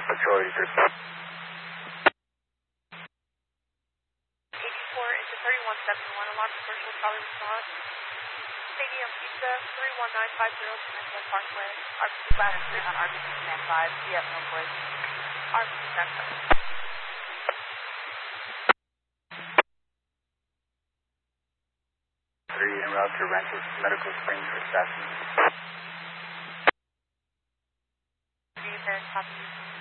Patrol 83. 84 into 3171, alarm commercial, Charlie response. Stadium Pizza, 31950, Peninsula Parkway. RBC Ladder 3 on RBC Command 5, CF no place. RBC Backup. 3 en route to Rancho Medical Springs for staffing. Green, copy.